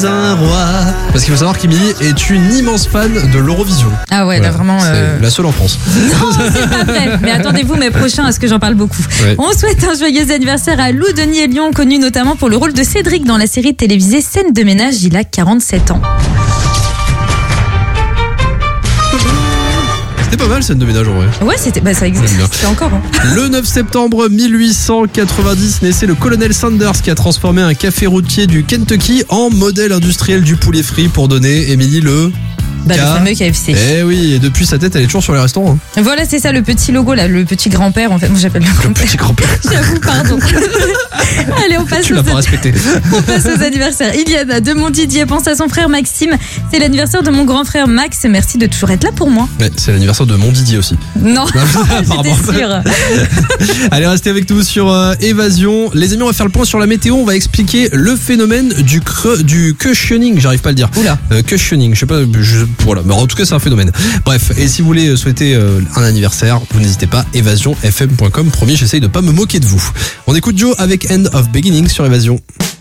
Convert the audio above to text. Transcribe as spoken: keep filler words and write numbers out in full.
un roi. Parce qu'il faut savoir qu'Émilie est une immense fan de l'Eurovision. Ah ouais, Voilà, là vraiment. euh, c'est la seule en France. Non, c'est pas vrai. Mais attendez-vous, mes prochains, à ce que j'en parle beaucoup. Ouais. On souhaite un joyeux anniversaire à Lou Denis et Lyon, connu notamment pour le rôle de Cédric dans la série télévisée Scène de ménage. Il a quarante-sept ans. C'était pas mal, scène de ménage en vrai. Ouais, c'était, bah, ça existe. J'aime bien. C'était encore. Hein. Le neuf septembre mille huit cent quatre-vingt-dix naissait le colonel Sanders qui a transformé un café routier du Kentucky en modèle industriel du poulet frit pour donner, Émilie, le... Bah, K. le fameux K F C. Eh oui, et depuis sa tête, elle est toujours sur les restaurants. Hein. Voilà, c'est ça, le petit logo, là, le petit grand-père. En fait, moi j'appelle le Le grand-père. petit grand-père. J'avoue, pardon. Allez, on passe, Tu aux... l'as pas respecté. on passe aux anniversaires. Iliana de Montdidier pense à son frère Maxime. C'est l'anniversaire de mon grand frère Max. Merci de toujours être là pour moi. Ouais, c'est l'anniversaire de mon Didier aussi. Non, Apparemment. j'étais sûre. Allez, restez avec nous sur euh, Évasion. Les amis, on va faire le point sur la météo. On va expliquer le phénomène du creux, du cushioning. J'arrive pas à le dire. Oula. Euh, cushioning, je sais pas. Je, voilà. Mais en tout cas, c'est un phénomène. Bref, et si vous voulez souhaiter euh, un anniversaire, vous n'hésitez pas. évasion f m point com. Promis, j'essaye de pas me moquer de vous. On écoute Joe avec End of Beginning sur Évasion.